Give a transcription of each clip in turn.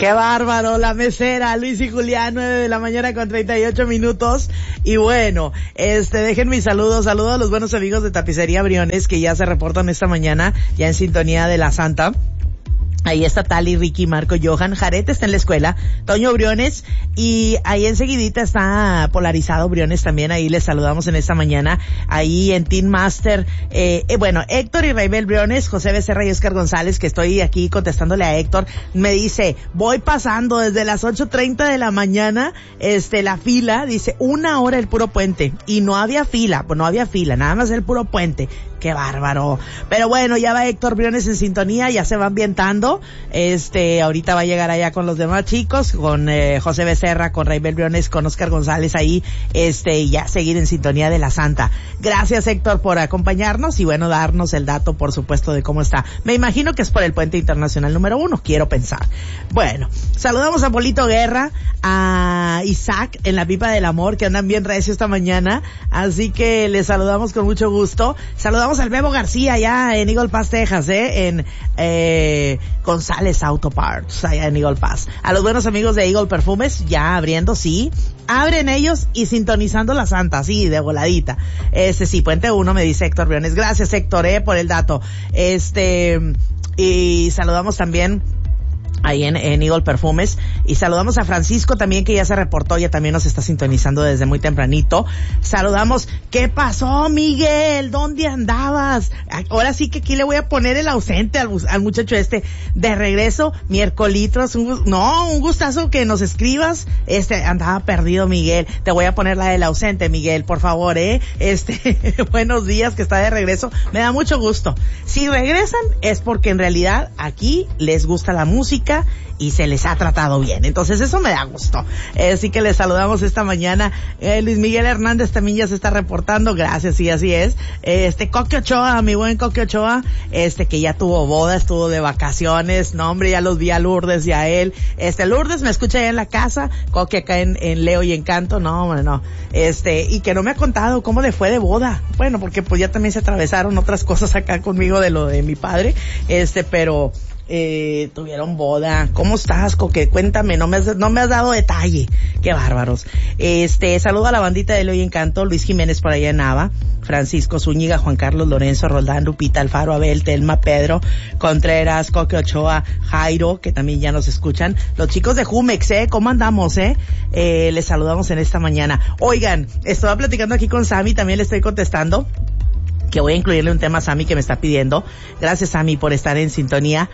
Qué bárbaro, la mesera, Luis y Julián, 9 a.m. con 38 minutos. Y bueno, dejen mis saludos a los buenos amigos de Tapicería Briones que ya se reportan esta mañana, ya en sintonía de la Santa. Ahí está Tali, Ricky, Marco, Johan, Jaret está en la escuela, Toño Briones, y ahí enseguidita está Polarizado Briones también, ahí les saludamos en esta mañana, ahí en Team Master, bueno, Héctor y Raibel Briones, José Becerra y Oscar González, que estoy aquí contestándole a Héctor, me dice, voy pasando desde las 8:30 de la mañana, la fila, dice, 1 hora el puro puente, y no había fila, nada más el puro puente. Qué bárbaro. Pero bueno, ya va Héctor Briones en sintonía, ya se va ambientando. Ahorita va a llegar allá con los demás chicos, con José Becerra, con Raibel Briones, con Oscar González ahí, y ya seguir en sintonía de la Santa. Gracias, Héctor, por acompañarnos y bueno, darnos el dato, por supuesto, de cómo está. Me imagino que es por el Puente Internacional número 1, quiero pensar. Bueno, saludamos a Polito Guerra, a Isaac en la Pipa del Amor, que andan bien recio esta mañana, así que les saludamos con mucho gusto. Saludamos al Bebo García allá en Eagle Pass, Texas, en González Auto Parts, allá en Eagle Pass. A los buenos amigos de Eagle Perfumes, ya abriendo, sí. Abren ellos y sintonizando la Santa, sí, de voladita. Sí, Puente 1, me dice Héctor Briones. Gracias, Héctor, por el dato. Y saludamos también ahí en Eagle Perfumes, y saludamos a Francisco también, que ya se reportó, ya también nos está sintonizando desde muy tempranito. Saludamos, ¿qué pasó, Miguel? ¿Dónde andabas? Ahora sí que aquí le voy a poner el ausente al muchacho de regreso, miércolitros, un gustazo que nos escribas, andaba perdido, Miguel, te voy a poner la del ausente, Miguel, por favor, buenos días, que está de regreso, me da mucho gusto. Si regresan es porque en realidad aquí les gusta la música y se les ha tratado bien, entonces eso me da gusto. Así que les saludamos esta mañana. Luis Miguel Hernández también ya se está reportando, gracias, sí, así es. Coque Ochoa, mi buen Coque Ochoa, que ya tuvo boda, estuvo de vacaciones, no hombre, ya los vi a Lourdes y a él. Lourdes me escucha allá en la casa, Coque acá en Leo y Encanto, no, hombre, no. Y que no me ha contado cómo le fue de boda. Bueno, porque pues ya también se atravesaron otras cosas acá conmigo de lo de mi padre, pero tuvieron boda. ¿Cómo estás, Coque? Cuéntame, no me has dado detalle. Qué bárbaros. Saludo a la bandita de Leo y Encanto, Luis Jiménez por allá en Nava, Francisco Zúñiga, Juan Carlos Lorenzo, Roldán, Lupita, Alfaro, Abel, Telma, Pedro, Contreras, Coque Ochoa, Jairo, que también ya nos escuchan. Los chicos de Jumex, ¿cómo andamos, les saludamos en esta mañana. Oigan, estaba platicando aquí con Sammy, también le estoy contestando que voy a incluirle un tema a Sammy que me está pidiendo. Gracias, Sammy, por estar en sintonía.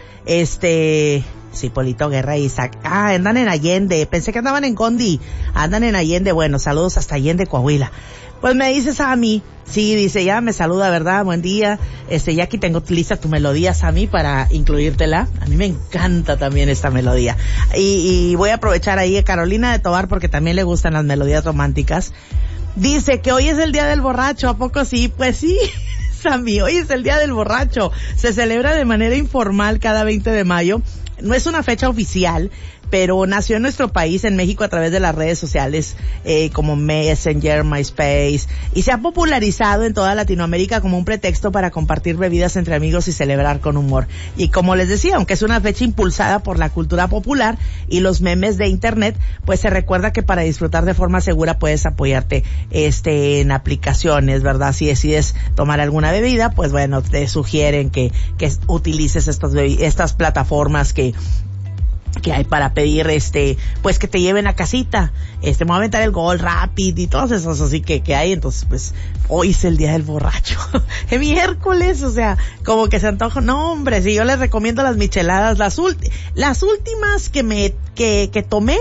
Sí, Polito Guerra y Isaac. Andan en Allende. Pensé que andaban en Condi. Andan en Allende. Bueno, saludos hasta Allende, Coahuila. Pues me dice Sammy, sí, dice, ya me saluda, ¿verdad? Buen día. Ya aquí tengo lista tu melodía, Sammy, para incluírtela. A mí me encanta también esta melodía. Y voy a aprovechar ahí a Carolina de Tobar porque también le gustan las melodías románticas. Dice que hoy es el Día del Borracho, ¿a poco sí? Pues sí, Sammy, hoy es el Día del Borracho. Se celebra de manera informal cada 20 de mayo. No es una fecha oficial, pero nació en nuestro país, en México, a través de las redes sociales como Messenger, MySpace, y se ha popularizado en toda Latinoamérica como un pretexto para compartir bebidas entre amigos y celebrar con humor. Y como les decía, aunque es una fecha impulsada por la cultura popular y los memes de internet, pues se recuerda que para disfrutar de forma segura puedes apoyarte en aplicaciones, ¿verdad? Si decides tomar alguna bebida, pues bueno, te sugieren que utilices estas plataformas que hay para pedir, pues que te lleven a casita. Me voy a aventar el Gol Rapid y todos esos así que hay. Entonces, pues, hoy es el Día del Borracho. Es miércoles, o sea, como que se antoja. No, hombre, si yo les recomiendo las micheladas, las últimas que tomé,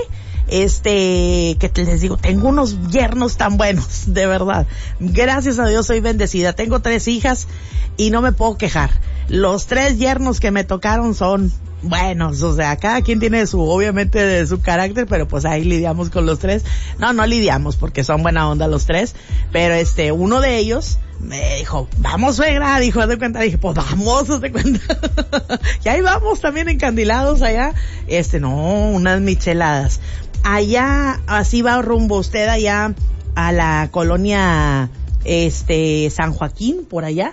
que les digo, tengo unos yernos tan buenos, de verdad. Gracias a Dios soy bendecida. Tengo 3 hijas y no me puedo quejar. Los 3 yernos que me tocaron son buenos, o sea, cada quien tiene obviamente de su carácter, pero pues ahí lidiamos con los 3. No lidiamos porque son buena onda los 3, pero uno de ellos me dijo, vamos, suegra, dijo, haz de cuenta, dije, pues vamos, haz de cuenta. Y ahí vamos también encandilados allá, unas micheladas. Allá, así va rumbo usted allá a la colonia San Joaquín, por allá.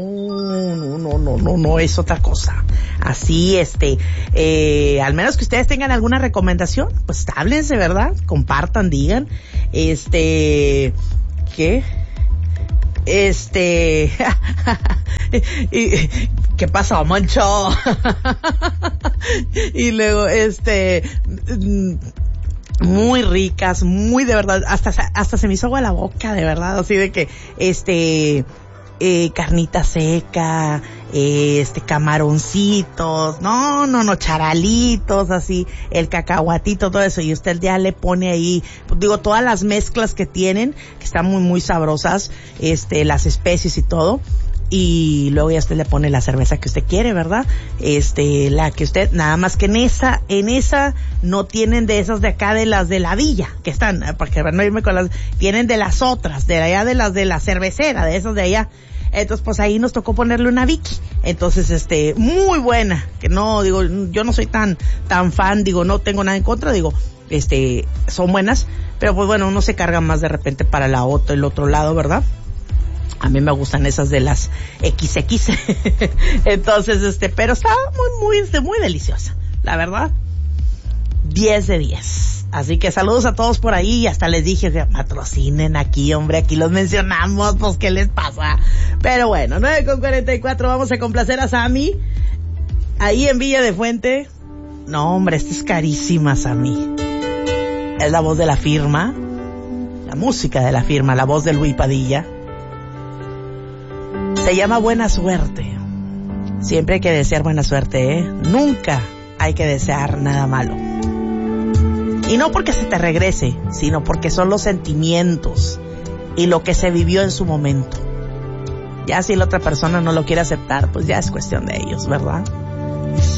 No, es otra cosa. Así, al menos que ustedes tengan alguna recomendación, pues háblense, ¿verdad? Compartan, digan. ¿Qué? ¿Qué pasó, Moncho? Y luego, muy ricas, muy de verdad, hasta se me hizo agua la boca, de verdad, así de que, carnita seca, camaroncitos, charalitos, así, el cacahuatito, todo eso, y usted ya le pone ahí, pues digo, todas las mezclas que tienen, que están muy, muy sabrosas, las especies y todo, y luego ya usted le pone la cerveza que usted quiere, ¿verdad? La que usted, nada más que en esa no tienen de esas de acá, de las de la villa, que están, porque no irme con las, tienen de las otras, de allá, de las de la cervecera, de esas de allá. Entonces, pues ahí nos tocó ponerle una Vicky. Entonces, muy buena, que no, digo, yo no soy tan fan, digo, no tengo nada en contra, digo, son buenas, pero pues bueno, uno se carga más de repente para el otro lado, ¿verdad? A mí me gustan esas de las XX. Entonces, pero está muy deliciosa, la verdad. 10 de 10. Así que saludos a todos por ahí, y hasta les dije que patrocinen aquí, hombre, aquí los mencionamos, pues ¿qué les pasa? Pero bueno, 9:44, vamos a complacer a Sammy, ahí en Villa de Fuente. No, hombre, esta es carísima, Sammy. Es la voz de La Firma, la música de La Firma, la voz de Luis Padilla. Se llama Buena Suerte. Siempre hay que desear buena suerte, ¿eh? Nunca hay que desear nada malo. Y no porque se te regrese, sino porque son los sentimientos y lo que se vivió en su momento. Ya si la otra persona no lo quiere aceptar, pues ya es cuestión de ellos, ¿verdad?